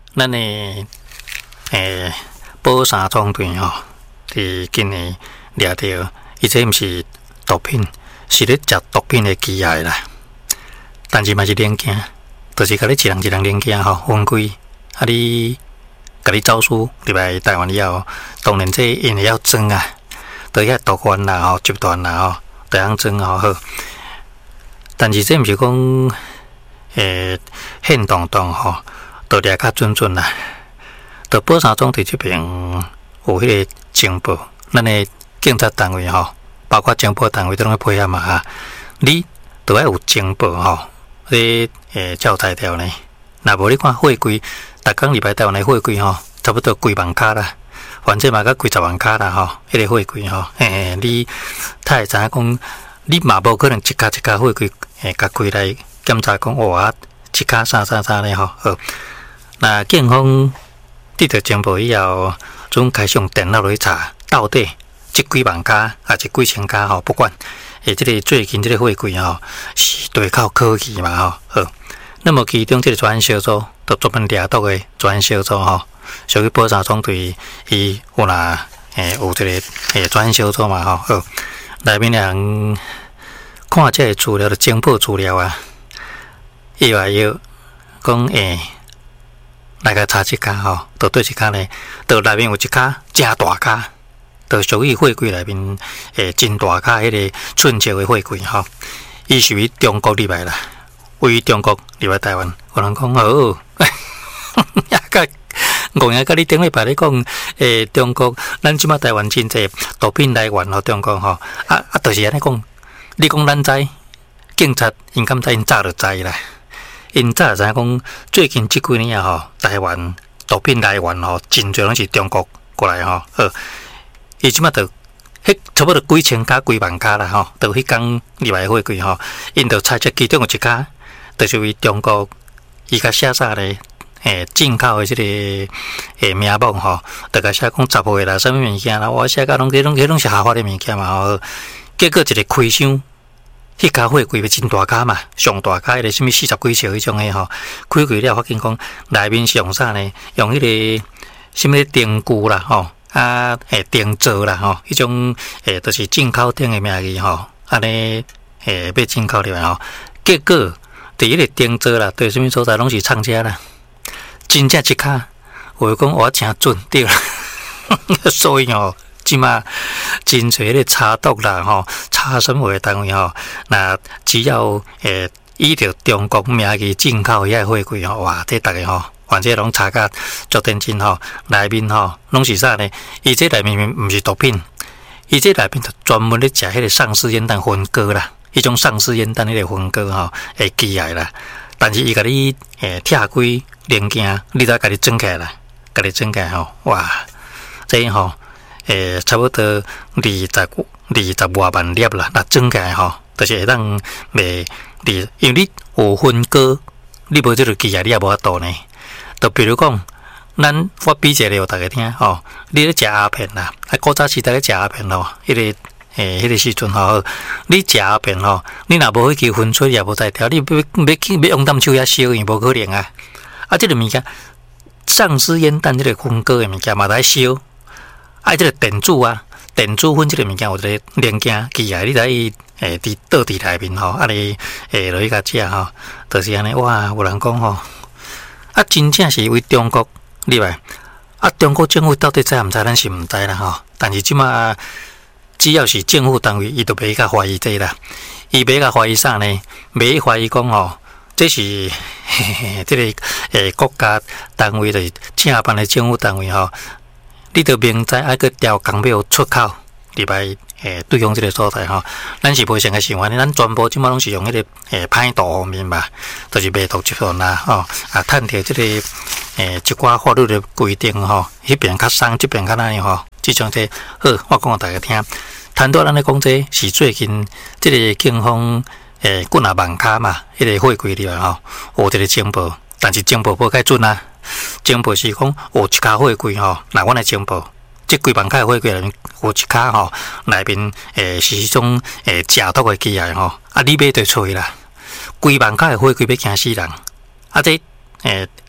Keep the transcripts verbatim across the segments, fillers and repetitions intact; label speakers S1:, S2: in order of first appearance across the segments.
S1: 咱的诶宝山总队吼，伫今年掠到，伊这毋是毒品，是咧食毒品的机械啦。但是嘛是零件，就是甲你一人一人零件吼分开，啊你甲你走私入来台湾以后，当然这因为要装啊，都遐毒丸啦吼、集团啦吼，都通装吼好。但是这毋是讲诶现动动吼。都掠较准准啦，到宝山总队这边有迄个情报，咱的警察单位吼，包括情报单位都拢要配合嘛哈。你都要有情报吼，你诶才有才调呢。若无你看货柜，逐工礼拜台湾的货柜吼，差不多几万卡啦，反正嘛甲几十万卡啦吼，迄、那个货柜吼，诶、欸，你他会知影讲，你嘛无可能一卡一卡货柜诶，甲开来检查讲哇，一卡啥啥啥咧吼，好。那警方得到情报以后，总开始用电脑来查，到底这几万卡还是几千卡吼，不管，诶，这个最近这个货柜吼是对靠科技嘛吼，好，那么其中这个专案小组，就专门掠到的专案小组吼，属于宝山总队，伊有啦，诶，有这个诶专案小组嘛吼，好，内面人看这个资料的情报资料啊，伊话要讲诶。来个查一卡吼，就对一卡呢，就内面有一卡真大卡，就属于货柜内面诶真大卡迄个寸尺的货柜吼，伊属于中国入来啦，为中国入来台湾，有人讲哦，呀个讲呀，甲你顶礼拜咧讲诶，中国咱即马台湾真济毒品来源吼，中国吼，啊啊，就是安尼讲，你讲咱知，警察因敢知因早就知啦。因早知影讲，最近即几年啊吼，台湾毒品来源吼，真侪拢是中国过来吼。好，伊即马着，迄差不多几千卡、几万卡啦吼，着迄工入来货柜吼，因着猜测其中有一卡，就是为中国伊甲写啥咧？诶，进口的即、这个诶名目吼，着甲写讲十岁啦，啥物物件啦，我写甲拢迄拢迄拢是合法的物件嘛吼。结果一个开箱。迄卡货柜要真大卡嘛，上大卡迄个什么四十几尺迄种诶吼，开开了发现讲内面是用啥呢？用迄个什么电固啦吼，啊诶电座啦吼，迄种诶都是进口顶诶名义吼，安尼诶要进口入来吼，结果伫迄个电座啦，对什么所在拢是厂家啦，真正一卡，我讲我真准对啦，所以吼。即嘛真侪咧查毒啦吼，查审核单位吼，那只要诶依着中国名义进口遐货柜吼，哇，这逐个吼，反正拢查甲足认真吼，内面吼拢是啥呢？伊这内面毋是毒品，伊这内面就专门咧食迄个丧尸烟弹分割啦，迄种丧尸烟弹迄个分割吼，会机械啦，但是伊甲你诶拆开零件，你再甲你装起来啦，甲你装起来吼，哇，这吼。诶，差不多二十二十外万粒啦，那整起来吼，就是会当卖二，因为你有分割，你无这个机械你也无法度呢。就比如讲，咱我比一个互大家听吼，你咧食鸦片啦，啊古早时代咧食鸦片咯，迄、那个诶，迄、那个时阵吼，你食鸦片吼，你若无去分出也无在调，你要要去要用担手遐烧，伊无可能啊。啊，这个物件，丧尸烟弹这个分割的物件嘛，来烧。啊，这个电子啊，电子分这个物件有一个零件机械，你在伊诶伫倒伫内面吼，啊你诶落去甲食吼，就是安尼哇，有人讲吼，啊真正是为中国入来，啊中国政府到底知毋知，咱是毋知啦吼。但是即马只要是政府单位，伊都袂甲怀疑这啦，伊袂甲怀疑啥呢？袂怀疑讲吼，这是嘿嘿这个诶国家单位就是正办的政府单位吼。你着明知爱个调工票出口入来，诶，对方即个所在吼，咱是无成个想法，咱全部即马拢是用迄个诶歹毒方面吧，就是卖毒集团啦，吼，啊，趁着即个诶一寡法律的规定吼，迄边较松，即边较难吼，即种这好，我讲互大家听。谈到咱咧讲这是最近即个警方诶几啊万卡嘛，迄、那个货柜里来吼，有即个情报，但是情报无介准啊。情报是讲有一卡货柜吼，那阮来情报，即几万卡货柜内面有一卡吼，内面诶是迄种诶食毒的机械吼，啊你买就吹啦，几万卡的货柜要惊死人，啊这诶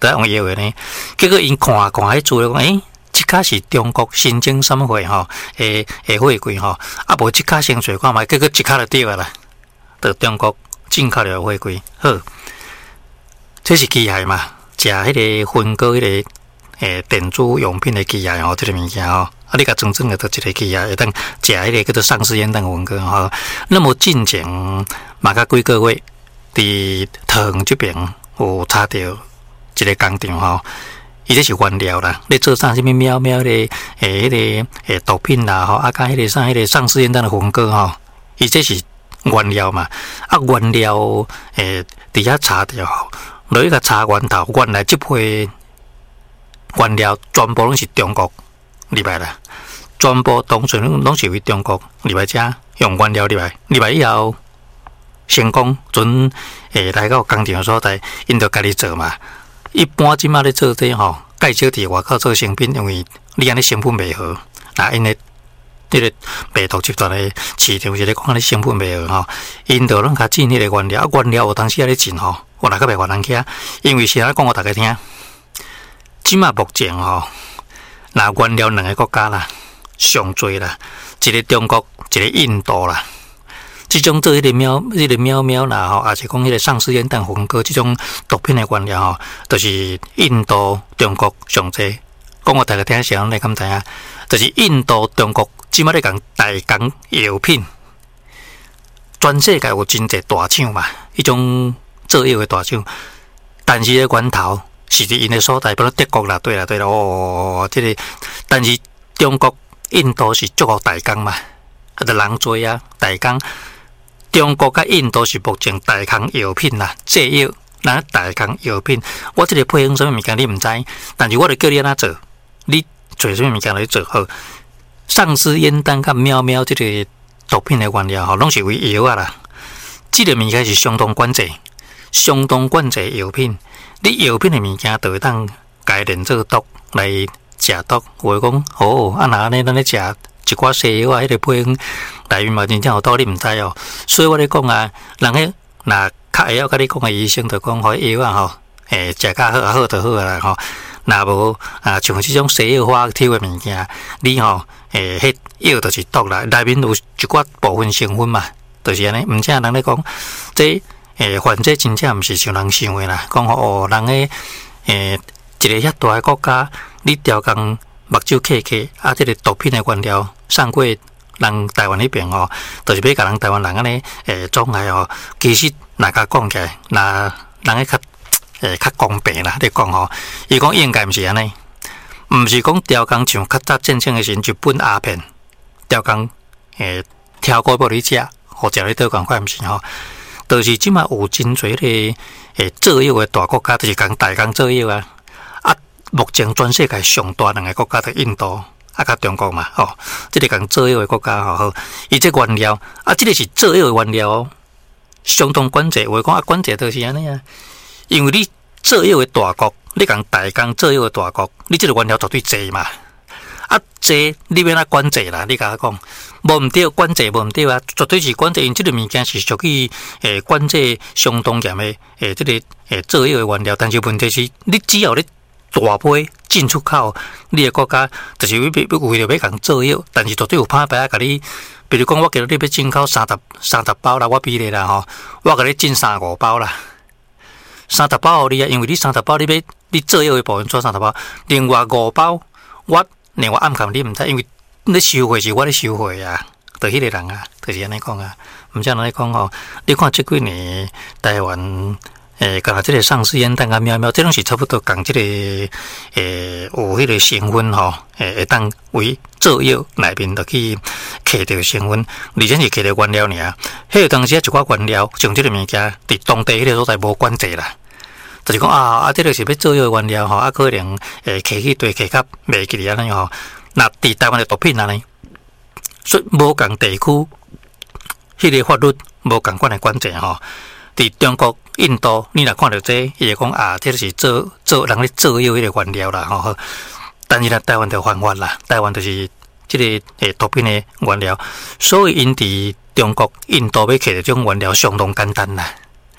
S1: 都用药的呢。结果因看看迄资料讲，诶，即卡是中国新疆什么会吼？诶诶，货柜吼，啊无即卡先找看觅，结果即卡就对啊啦，到中国进口了货柜，好，这是机械嘛？食迄个分割迄个诶电子用品的机械吼，即、这个物件吼，啊，你甲真正的到一个机械会当食迄个叫做丧尸烟弹分割吼。那么进前嘛甲几个月，伫桃园这边有查到一个工厂吼。伊这是原料啦，你做啥什么喵喵的诶，迄个诶毒品啦吼，啊甲迄个啥迄个丧尸烟弹的分割吼，伊这是原料嘛，啊原料诶，伫遐查着吼，落去甲查源头，原来即批原料全部拢是中国入来啦，全部当初拢拢是为中国入来遮用原料入来，入来以后成功准诶来到工厂所在，因着家己做嘛。一般即马咧做这吼，介少伫外口做成品，因为你安尼成本袂好，啊，因为迄个病毒集团的市场是咧讲你成本袂好吼，因着拢较进迄个原料，啊原料有当时啊咧进吼，我哪个袂还人起，因为是安尼讲，我大家听，即马目前吼，那原料两个国家啦，上侪啦，一个中国，一个印度啦。即种做迄个喵、迄个喵喵啦吼，也是讲迄个丧尸烟弹分割即种毒品的原料吼，就是印度、中国上济。讲我大家听时，咱来敢知影，就是印度、中国即马咧讲大工药品，全世界有真济大厂嘛，迄种做药的大厂，但是咧源头是伫因的所在，比如德国啦，对啦对啦，哦，即、這個，但是中国、印度是足够大工嘛，啊，就人多啊，大工。中国甲印度是目前大康药品啦，制药，那大康药品，我这个配方什么物件你唔知，但是我就叫你安怎做，你做什么物件来做好。丧尸烟弹甲喵喵这个毒品的原料吼，拢是为药啊啦。这个物件是相当管制，相当管制药品。你药品的物件就会当改炼做毒来食毒，或者讲哦，啊那安尼咱咧食。一寡西药啊，迄个配方内面嘛真正有道理，毋知哦。所以我咧讲啊，人迄若较会晓甲你讲诶医生，就讲互药啊吼，诶，食较好啊好就好啦吼。若无啊，像即种西药化抽诶物件，你吼诶，迄药就是毒啦，内面有一寡部分成分嘛，就是安尼。毋正人咧讲，这诶患者真正毋是像人想诶啦，讲哦，人诶诶一个遐大诶国家，你调工。目睭刻刻啊！这个毒品的原料送过人台湾那边吼，就是要甲人台湾人安尼诶种害吼。其实若甲讲起来，若人诶较诶较公平啦。你讲吼，伊讲应该毋是安尼，毋是讲调工像较早战争诶时日本鸦片调工诶挑过无你食，或者你倒共款毋是吼，就是即马有真侪个诶做药诶大国家，就是讲大工做药啊。目前全世界上大两个国家的印度啊，甲中国嘛，吼、哦，这个讲做药的国家吼，好，伊这原料啊，这个是做药的原料、哦，相当管制。话讲啊，管制就是安尼啊，因为你做药的大国，你讲大工做药的大国，你这个原料绝对济嘛，啊济你要哪管制啦？你甲我讲，无毋对，管制无毋对啊，绝对是管制。因这个物件是属于诶管制相当严的诶，这个诶做药的原料，但是问题是，你只要你大批进出口，你个国家就是为为为了要共做药，但是绝对有拍牌啊！甲你，比如讲，我今日你要进口三十三十包啦，我比例啦吼，我甲你进三五包啦，三十包互你啊，因为你三十包你要你做药的部分做三十包，另外五包我另外暗藏你毋知，因为你收费是我咧收费啊，就迄个人啊，就是安尼讲啊，毋像安尼讲吼，你看即几年台湾。诶，甲这个丧尸烟弹甲喵喵，这拢是差不多共这个诶有迄个成分吼，诶会当为做药内面就去刻着成分，而且是刻着原料尔。迄个当时啊，一寡原料像这个物件，伫当地迄个所在无管制啦，就是讲啊啊，这个是要做药原料吼，啊可能诶刻去对刻较袂记哩安尼吼。那伫台湾的毒品安尼，所以无共地区迄个法律无共款的管制吼。伫中国、印度，你若看到这，伊会讲啊，这是做做人咧做药迄个原料啦，吼。但是呢，台湾就犯法啦，台湾就是这个诶毒品的原料，所以因伫中国、印度要摕到这种原料相当简单啦。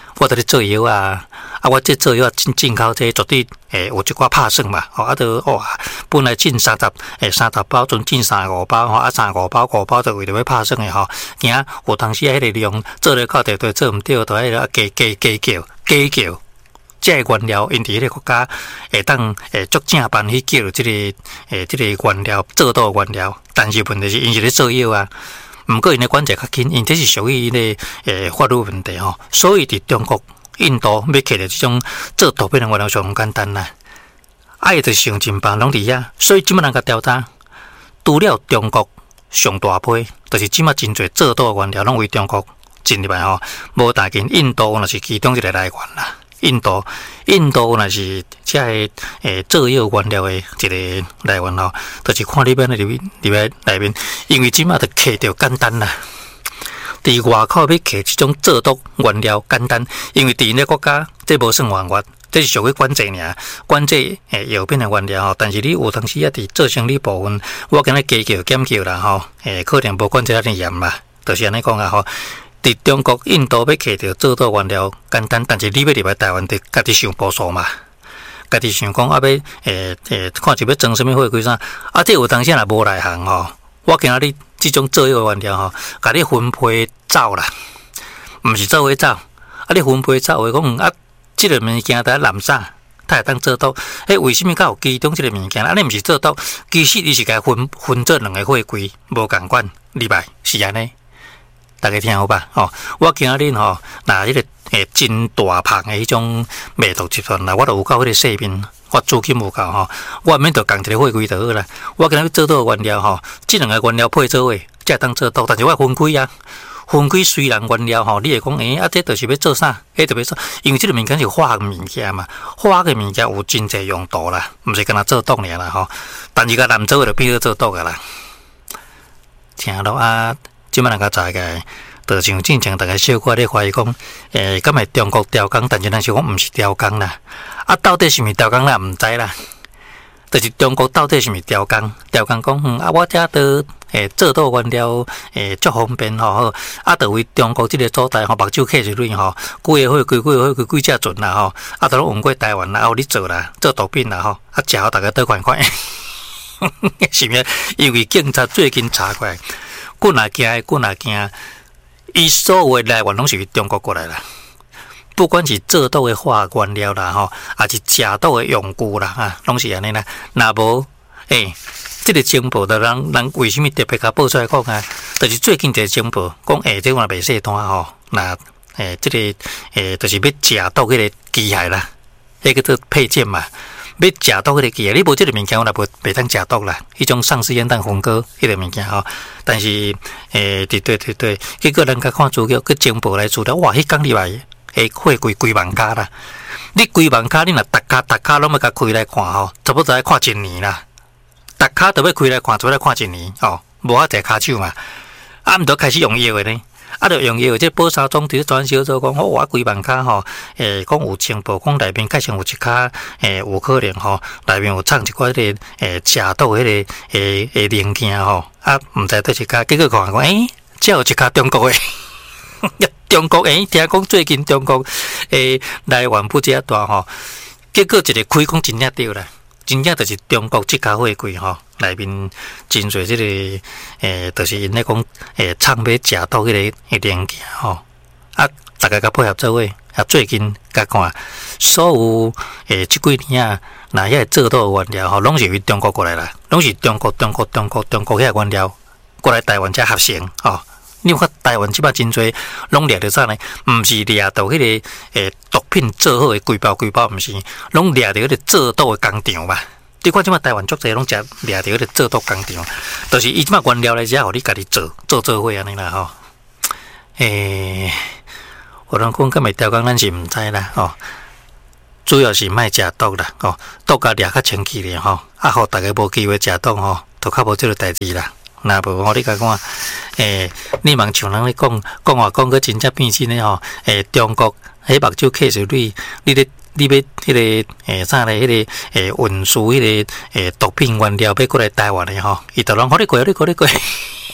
S1: 我伫咧做药啊，啊，我这做药进进口这绝对诶有一寡拍算嘛，吼啊，都哇，本来进三十诶三十包，阵进三五包，吼啊，三五包五包就为着要拍算诶吼，惊有当时啊，迄个量做咧到底对做毋对，就迄个加加加叫加叫，这个原料因伫迄个国家会当诶足正办去叫即个诶即个原料做到原料，但是问题是因是咧做药啊。毋过因诶管制较紧，因这是属于咧诶法律问题吼，所以伫中国、印度要摕到即种做毒品诶原料上简单啦，啊伊着上真棒拢伫遐，所以即摆人甲调查，除了中国上大批，就是即摆真侪做毒诶原料拢为中国进入来吼，无大紧，印度若是其中一个来源啦。印度，印度若是遮个诶做药原料诶一个来源吼，就是看你边入入来内面，因为即马着摕着简单啦。伫外口要摕即种做毒原料简单，因为伫因个国家这无算原源，这是属于管制尔，管制诶药品诶原料吼。但是你有当时啊伫做生理部分，我敢若加叫减叫啦吼，诶可能无管制遐尼严啦，就是安尼讲啊吼。伫中国、印度要摕到做到原料简单，但是你要入来台湾，得家己想步数嘛，家己想讲啊要诶诶，看是要装什么货柜啥，啊这有当时若无内行吼，我今仔日即种做药原料吼，甲你分配走啦，毋是做伙走，啊你分配走话讲啊，即个物件得蓝啥，它会当做到，迄为什么较有其中即个物件？啊你毋是做到，其实你是甲分分做两个货柜，无共款，入来是安尼。大家听好吧，吼、哦！我今仔日吼，拿迄个诶真大胖诶迄种卖毒集团啦，我著有够迄个细面，我资金有够吼，我免着共一个货柜就好啦。我今仔日做到原料吼，即两个原料配做伙，才当做到，但是我分开啊，分开虽然原料吼，你会讲诶、欸，啊，这著是要做啥？迄著要做，因为即个物件是化学物件嘛，化学物件有真侪用途啦，毋是干那做毒尔啦吼。但是甲南做就变做做毒个啦，听咯啊！即摆人甲知个，就像之前大家小可咧怀疑讲，诶，敢会中国雕工，但是咱是讲毋是雕工啦。啊，到底是毋是雕工咱毋知啦。就是中国到底是毋是雕工？雕工讲，嗯，啊，我遮都诶做到原料诶足方便吼，啊，就为中国即个所在吼，目睭开一蕊吼，几个货几几个货几几只船啦吼，啊，都拢运过台湾啦，啊，你做啦，做毒品啦吼，啊，食互大家倒看看，是毋是？因为警察最近查过来。滚啊惊，滚啊惊！伊所有的来源拢是中国过来啦，不管是做毒的化学原料啦，吼，还是食毒的用具啦，哈，拢是安尼啦。若无，诶，这个情报的人人为什么特别甲报出来讲啊？就是最近一个情报讲，诶，这个袂细单吼，那诶，这个诶，就是要食毒迄个机械啦，迄个做配件嘛。要食毒迄个机啊，你无即个物件，我若无袂当食毒啦。迄种丧尸烟弹红哥迄个物件吼，但是诶，对对对对，结果人家看资料，去情报来资料，哇，迄讲入来，诶，货柜几万卡啦。你几万卡，你若逐卡逐卡拢要甲开来看吼，差不多要看一年啦。逐卡都要开来看，做来看一年吼，无啊侪骹手嘛。啊，毋着开始用药诶呢。啊，着用药，即宝山总伫转小组讲，我几万卡吼，诶，讲有情报，讲内面确实有一卡，诶，有可能吼，内面有藏一寡迄个，诶，食毒迄个，诶，诶零件吼，啊，毋知倒一卡，结果看讲，诶，只有一卡中国诶，中国诶，听讲最近中国诶来源不遮大吼，结果一个开讲真正对啦。真正就是中国即家货柜吼，内面真侪即个诶，就是因咧讲诶，藏要食到迄个迄零件吼，啊，大家甲配合做伙，啊，最近甲看所有诶，即几年啊，那遐做到原料吼，拢是由中国过来啦，拢是中国、中国、中国、中国遐原料过来台湾才合成吼。你有看台湾即摆真侪拢掠着啥呢？毋是掠到迄个诶毒品做好诶规包规包，毋是，拢掠着迄个做毒诶工厂嘛。你看即摆台湾足侪拢食掠着迄个做毒工厂，就是伊即摆原料来遮，互你家己做做做伙安尼啦吼。诶，有人讲敢会调工，咱是毋知啦吼。主要是莫食毒啦吼，毒甲掠较清气咧吼，啊，互大家无机会食毒吼，就较无即个代志啦。若无吼，你甲看，诶，你茫像人咧讲讲话讲个真正变心咧吼，诶，中国迄目睭刻水蕊，你咧你要迄、那个诶啥咧，迄、那个诶运输迄个诶毒品原料要过来台湾咧吼，伊就拢互你过，你过，你过，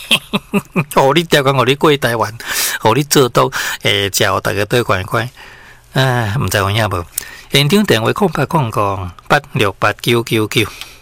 S1: 互你调工，互你过台湾，互你做到诶，食互大家倒看看， 啊，毋知有影无？现场电话空八空空八六八九九九。